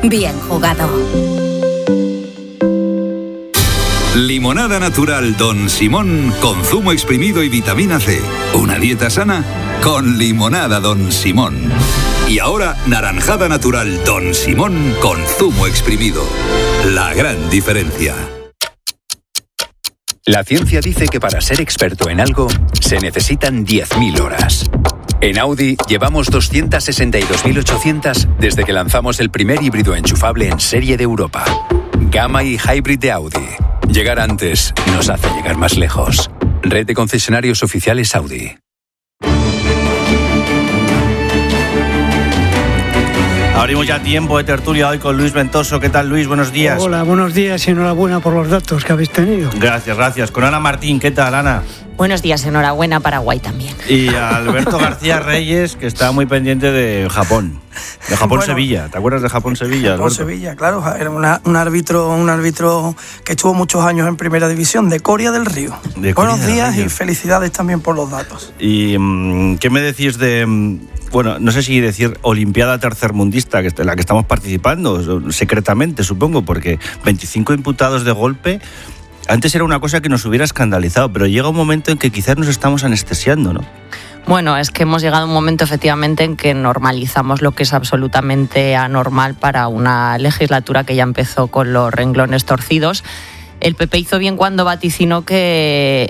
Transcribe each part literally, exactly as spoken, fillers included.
Bien jugado. Limonada natural Don Simón con zumo exprimido y vitamina C. Una dieta sana con limonada Don Simón. Y ahora naranjada natural Don Simón con zumo exprimido. La gran diferencia. La ciencia dice que para ser experto en algo se necesitan diez mil horas. En Audi llevamos doscientas sesenta y dos mil ochocientas desde que lanzamos el primer híbrido enchufable en serie de Europa. Gamma y Hybrid de Audi. Llegar antes nos hace llegar más lejos. Red de concesionarios oficiales Audi. Abrimos ya tiempo de tertulia hoy con Luis Ventoso. ¿Qué tal, Luis? Buenos días. Hola, buenos días y enhorabuena por los datos que habéis tenido. Gracias, gracias. Con Ana Martín. ¿Qué tal, Ana? Buenos días, enhorabuena, Paraguay también. Y a Alberto García Reyes, que está muy pendiente de Japón. De Japón-Sevilla. Bueno, ¿te acuerdas de Japón-Sevilla, Alberto? Japón-Sevilla, claro. Era una, un árbitro un árbitro que estuvo muchos años en Primera División, de Coria del Río. De Buenos Coria días y felicidades también por los datos. ¿Y mmm, qué me decís de... Mmm, bueno, no sé si decir Olimpiada tercermundista, que en la que estamos participando, secretamente, supongo, porque veinticinco imputados de golpe... Antes era una cosa que nos hubiera escandalizado, pero llega un momento en que quizás nos estamos anestesiando, ¿no? Bueno, es que hemos llegado a un momento efectivamente en que normalizamos lo que es absolutamente anormal para una legislatura que ya empezó con los renglones torcidos. El P P hizo bien cuando vaticinó que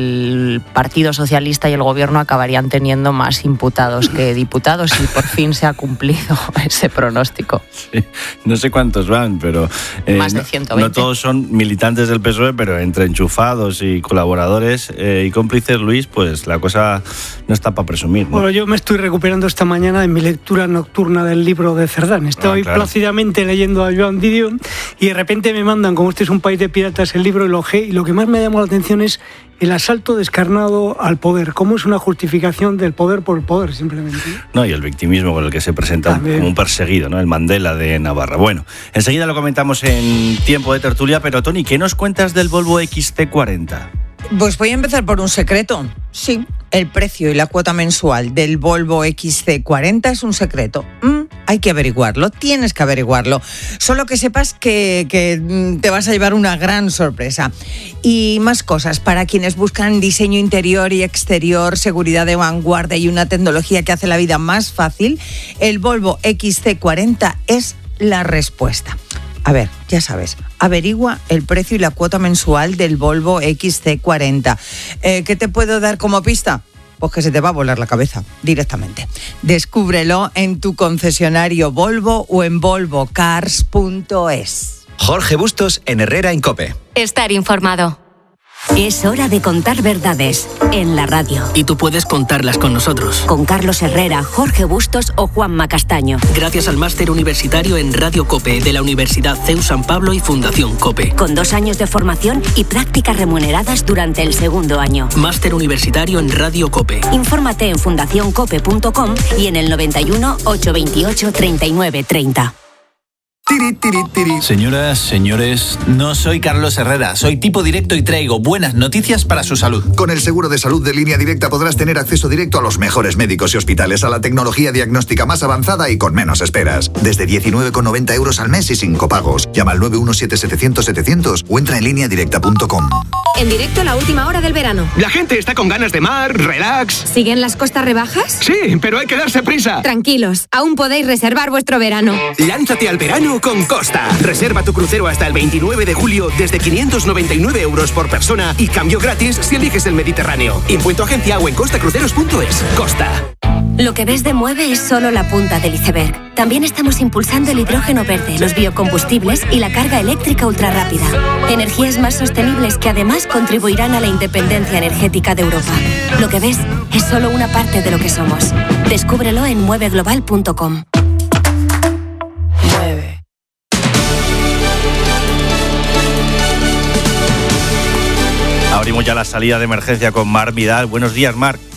el Partido Socialista y el Gobierno acabarían teniendo más imputados que diputados y por fin se ha cumplido ese pronóstico. Sí, no sé cuántos van, pero... Eh, más de ciento veinte. No, no todos son militantes del P S O E, pero entre enchufados y colaboradores eh, y cómplices, Luis, pues la cosa no está para presumir, ¿no? Bueno, yo me estoy recuperando esta mañana en mi lectura nocturna del libro de Cerdán. Estoy ah, claro. plácidamente leyendo a Joan Didion y de repente me mandan, como este es un país de piratas, el libro El Ojé, y lo que más me llamó la atención es el asalto descarnado al poder, cómo es una justificación del poder por el poder, simplemente. No, y el victimismo con el que se presenta También. como un perseguido, ¿no? El Mandela de Navarra. Bueno, enseguida lo comentamos en tiempo de tertulia, pero Toni, ¿qué nos cuentas del Volvo X C cuarenta? Pues voy a empezar por un secreto. Sí, el precio y la cuota mensual del Volvo X C cuarenta es un secreto. Mm, hay que averiguarlo, tienes que averiguarlo. Solo que sepas que, que te vas a llevar una gran sorpresa. Y más cosas para quienes buscan diseño interior y exterior, seguridad de vanguardia y una tecnología que hace la vida más fácil. El Volvo X C cuarenta es la respuesta. A ver, ya sabes, averigua el precio y la cuota mensual del Volvo X C cuarenta. Eh, ¿Qué te puedo dar como pista? Pues que se te va a volar la cabeza directamente. Descúbrelo en tu concesionario Volvo o en volvo cars punto es. Jorge Bustos en Herrera en COPE. Estar informado. Es hora de contar verdades en la radio. Y tú puedes contarlas con nosotros. Con Carlos Herrera, Jorge Bustos o Juanma Castaño. Gracias al máster universitario en Radio COPE de la Universidad C E U San Pablo y Fundación COPE. Con dos años de formación y prácticas remuneradas durante el segundo año. Máster universitario en Radio COPE. Infórmate en fundación cope punto com y en el noventa y uno, ochocientos veintiocho, treinta y nueve treinta. Tiri, tiri, tiri. Señoras, señores, no soy Carlos Herrera, soy tipo directo y traigo buenas noticias para su salud. Con el seguro de salud de Línea Directa podrás tener acceso directo a los mejores médicos y hospitales, a la tecnología diagnóstica más avanzada y con menos esperas. Desde diecinueve con noventa euros al mes y sin copagos. Llama al nueve uno siete setecientos setecientos o entra en línea directa punto com. En directo la última hora del verano. La gente está con ganas de mar, relax. ¿Siguen las costas rebajas? Sí, pero hay que darse prisa. Tranquilos, aún podéis reservar vuestro verano. Lánzate al verano con Costa. Reserva tu crucero hasta el veintinueve de julio desde quinientos noventa y nueve euros por persona y cambio gratis si eliges el Mediterráneo. Impuesto agencia o en costa cruceros punto es. Costa. Lo que ves de Mueve es solo la punta del iceberg. También estamos impulsando el hidrógeno verde, los biocombustibles y la carga eléctrica ultrarrápida. Energías más sostenibles que además contribuirán a la independencia energética de Europa. Lo que ves es solo una parte de lo que somos. Descúbrelo en mueve global punto com. Mueve. Abrimos ya la salida de emergencia con Marc Vidal. Buenos días, Marc.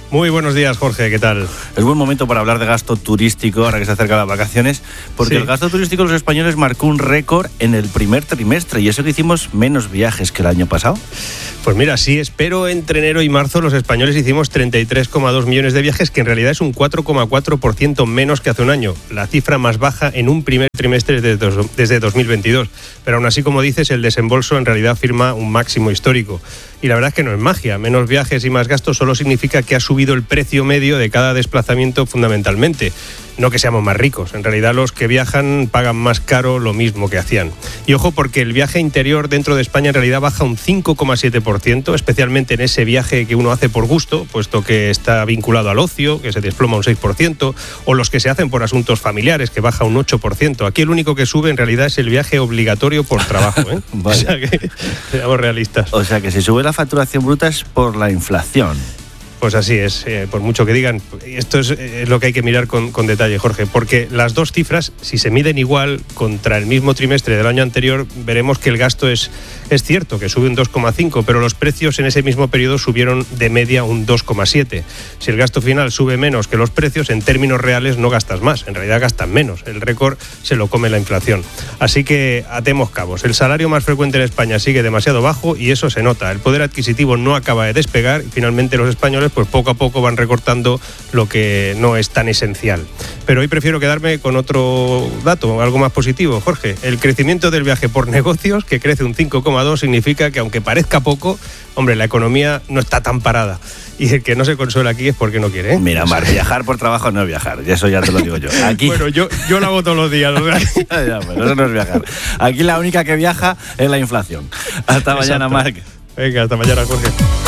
Muy buenos días, Jorge, ¿qué tal? Es buen momento para hablar de gasto turístico ahora que se acercan las vacaciones, porque sí. El gasto turístico de los españoles marcó un récord en el primer trimestre, y eso que hicimos menos viajes que el año pasado. Pues mira, sí, espero entre enero y marzo los españoles hicimos treinta y tres coma dos millones de viajes, que en realidad es un cuatro coma cuatro por ciento menos que hace un año, la cifra más baja en un primer trimestre desde, dos, desde dos mil veintidós. Pero aún así, como dices, el desembolso en realidad firma un máximo histórico. Y la verdad es que no es magia, menos viajes y más gastos solo significa que ha subido el precio medio de cada desplazamiento fundamentalmente. No que seamos más ricos, en realidad los que viajan pagan más caro lo mismo que hacían. Y ojo, porque el viaje interior dentro de España en realidad baja un cinco coma siete por ciento, especialmente en ese viaje que uno hace por gusto, puesto que está vinculado al ocio, que se desploma un seis por ciento, o los que se hacen por asuntos familiares, que baja un ocho por ciento. Aquí el único que sube en realidad es el viaje obligatorio por trabajo, ¿eh? Vale. O sea que seamos realistas. O sea que si sube la facturación bruta es por la inflación. Pues así es, eh, por mucho que digan. Esto es, es lo que hay que mirar con, con detalle, Jorge, porque las dos cifras, si se miden igual contra el mismo trimestre del año anterior, veremos que el gasto es, es cierto, que sube un dos coma cinco, pero los precios en ese mismo periodo subieron de media un dos coma siete. Si el gasto final sube menos que los precios, en términos reales no gastas más, en realidad gastas menos. El récord se lo come la inflación. Así que atemos cabos. El salario más frecuente en España sigue demasiado bajo y eso se nota. El poder adquisitivo no acaba de despegar y finalmente los españoles pues poco a poco van recortando lo que no es tan esencial. Pero hoy prefiero quedarme con otro dato, algo más positivo, Jorge. El crecimiento del viaje por negocios, que crece un cinco coma dos, significa que aunque parezca poco, hombre, la economía no está tan parada. Y el que no se consuela aquí es porque no quiere, ¿eh? Mira, Mar, viajar por trabajo no es viajar, y eso ya te lo digo yo. Aquí... Bueno, yo, yo lo hago todos los días, ¿no? Ya, pero eso no es viajar. Aquí la única que viaja es la inflación. Hasta Exacto. mañana, Marc. Venga, hasta mañana, Jorge.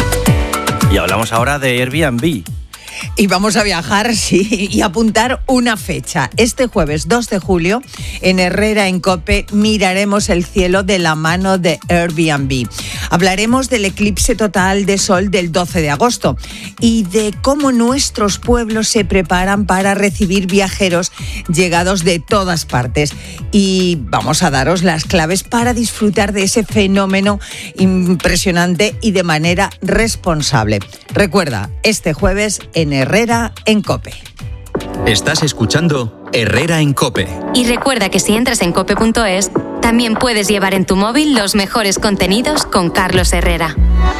Y hablamos ahora de Airbnb. Y vamos a viajar, sí, y apuntar una fecha. Este jueves dos de julio, en Herrera en COPE, miraremos el cielo de la mano de Airbnb. Hablaremos del eclipse total de sol del doce de agosto y de cómo nuestros pueblos se preparan para recibir viajeros llegados de todas partes. Y vamos a daros las claves para disfrutar de ese fenómeno impresionante y de manera responsable. Recuerda, este jueves en Herrera en COPE. Estás escuchando Herrera en COPE. Y recuerda que si entras en cope punto es, también puedes llevar en tu móvil los mejores contenidos con Carlos Herrera.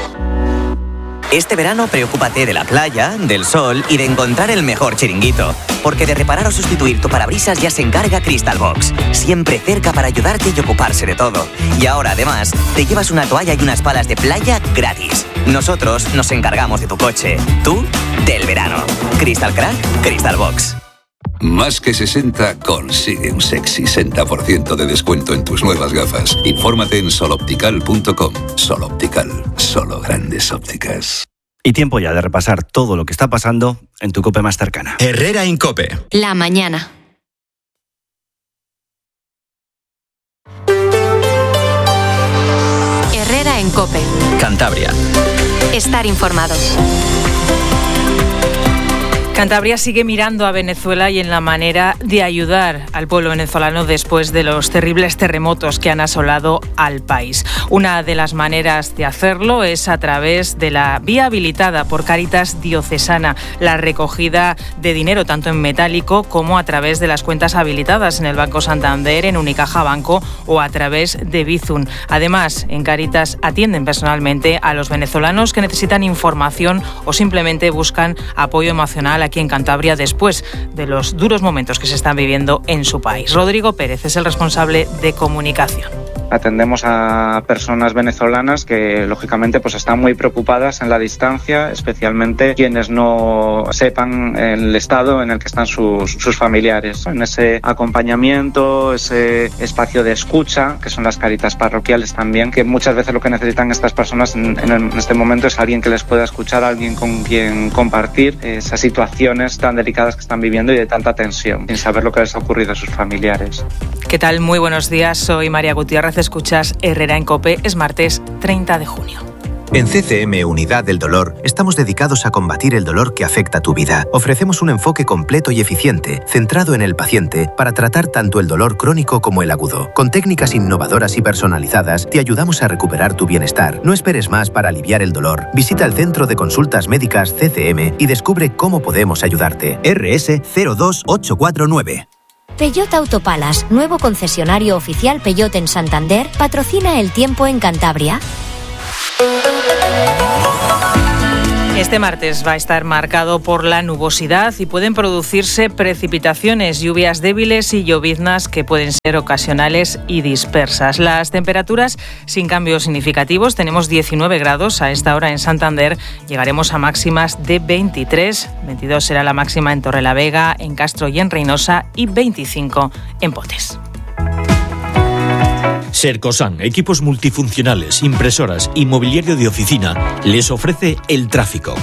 Este verano preocúpate de la playa, del sol y de encontrar el mejor chiringuito. Porque de reparar o sustituir tu parabrisas ya se encarga Crystal Box. Siempre cerca para ayudarte y ocuparse de todo. Y ahora, además, te llevas una toalla y unas palas de playa gratis. Nosotros nos encargamos de tu coche. Tú, del verano. Crystal Crack, Crystal Box. Más que sesenta consigue un sexy sesenta por ciento de descuento en tus nuevas gafas. Infórmate en sol optical punto com. Sol Optical, solo grandes ópticas. Y tiempo ya de repasar todo lo que está pasando en tu COPE más cercana. Herrera en COPE. La mañana. Herrera en COPE. Cantabria. Estar informado. Cantabria sigue mirando a Venezuela y en la manera de ayudar al pueblo venezolano después de los terribles terremotos que han asolado al país. Una de las maneras de hacerlo es a través de la vía habilitada por Cáritas Diocesana, la recogida de dinero tanto en metálico como a través de las cuentas habilitadas en el Banco Santander, en Unicaja Banco o a través de Bizum. Además, en Cáritas atienden personalmente a los venezolanos que necesitan información o simplemente buscan apoyo emocional aquí en Cantabria después de los duros momentos que se están viviendo en su país. Rodrigo Pérez es el responsable de comunicación. Atendemos a personas venezolanas que lógicamente pues están muy preocupadas en la distancia, especialmente quienes no sepan el estado en el que están sus, sus familiares. En ese acompañamiento, ese espacio de escucha, que son las caritas parroquiales también, que muchas veces lo que necesitan estas personas en, en este momento es alguien que les pueda escuchar, alguien con quien compartir esas situaciones tan delicadas que están viviendo y de tanta tensión, sin saber lo que les ha ocurrido a sus familiares. ¿Qué tal? Muy buenos días, soy María Gutiérrez, escuchas Herrera en COPE, es martes treinta de junio. En C C M Unidad del Dolor estamos dedicados a combatir el dolor que afecta tu vida. Ofrecemos un enfoque completo y eficiente, centrado en el paciente, para tratar tanto el dolor crónico como el agudo. Con técnicas innovadoras y personalizadas, te ayudamos a recuperar tu bienestar. No esperes más para aliviar el dolor. Visita el Centro de Consultas Médicas C C M y descubre cómo podemos ayudarte. R S cero dos ocho cuatro nueve. Peugeot Autopalas, nuevo concesionario oficial Peugeot en Santander, patrocina el tiempo en Cantabria. Este martes va a estar marcado por la nubosidad y pueden producirse precipitaciones, lluvias débiles y lloviznas que pueden ser ocasionales y dispersas. Las temperaturas sin cambios significativos, tenemos diecinueve grados a esta hora en Santander, llegaremos a máximas de veintitrés, veintidós será la máxima en Torrelavega, en Castro y en Reynosa y veinticinco en Potes. Sercosan, equipos multifuncionales, impresoras y mobiliario de oficina, les ofrece el tráfico.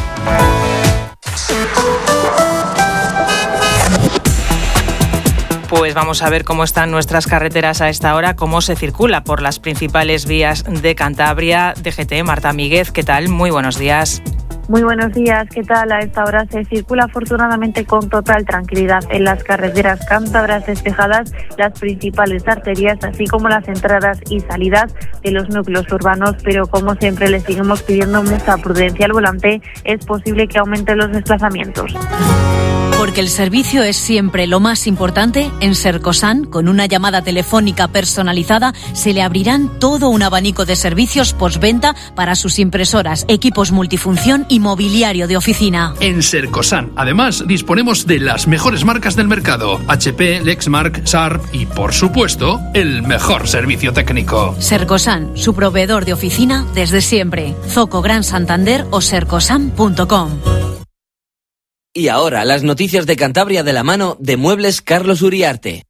Pues vamos a ver cómo están nuestras carreteras a esta hora, cómo se circula por las principales vías de Cantabria. D G T, Marta Míguez, ¿qué tal? Muy buenos días. Muy buenos días, ¿qué tal? A esta hora se circula afortunadamente con total tranquilidad en las carreteras cántabras despejadas, las principales arterias, así como las entradas y salidas de los núcleos urbanos, pero como siempre les seguimos pidiendo mucha prudencia al volante, es posible que aumenten los desplazamientos. Porque el servicio es siempre lo más importante, en Sercosan, con una llamada telefónica personalizada, se le abrirán todo un abanico de servicios postventa para sus impresoras, equipos multifunción y mobiliario de oficina. En Sercosan, además, disponemos de las mejores marcas del mercado: H P, Lexmark, Sharp y, por supuesto, el mejor servicio técnico. Sercosan, su proveedor de oficina desde siempre. Zoco Gran Santander o sercosan punto com. Y ahora, las noticias de Cantabria de la mano de Muebles Carlos Uriarte.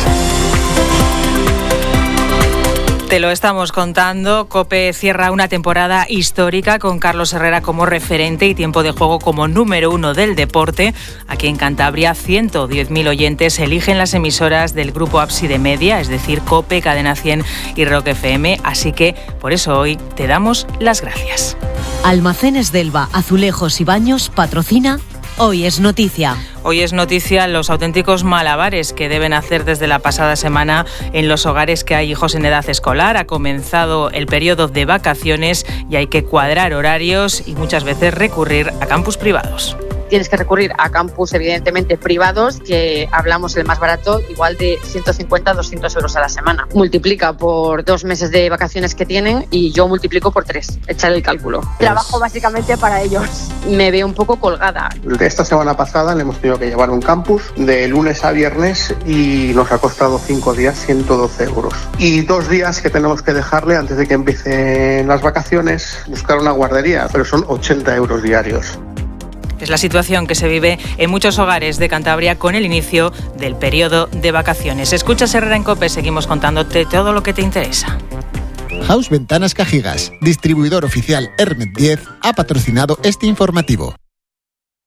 Te lo estamos contando. COPE cierra una temporada histórica con Carlos Herrera como referente y Tiempo de Juego como número uno del deporte. Aquí en Cantabria, ciento diez mil oyentes eligen las emisoras del grupo Ábside Media, es decir, COPE, Cadena cien y Rock F M. Así que, por eso hoy te damos las gracias. Almacenes Delva, Azulejos y Baños patrocina Hoy es Noticia. Hoy es noticia los auténticos malabares que deben hacer desde la pasada semana en los hogares que hay hijos en edad escolar. Ha comenzado el periodo de vacaciones y hay que cuadrar horarios y muchas veces recurrir a campus privados. Tienes que recurrir a campus evidentemente privados, que hablamos el más barato igual de ciento cincuenta a doscientos euros a la semana. Multiplica por dos meses de vacaciones que tienen y yo multiplico por tres. Echar el cálculo. Trabajo básicamente para ellos. Me veo un poco colgada. Esta semana pasada le hemos tenido que llevar un campus de lunes a viernes y nos ha costado cinco días ciento doce euros. Y dos días que tenemos que dejarle antes de que empiecen las vacaciones, buscar una guardería, pero son ochenta euros diarios. Es la situación que se vive en muchos hogares de Cantabria con el inicio del periodo de vacaciones. Escuchas Herrera en COPE, seguimos contándote todo lo que te interesa. House Ventanas Cajigas, distribuidor oficial Hermet diez, ha patrocinado este informativo.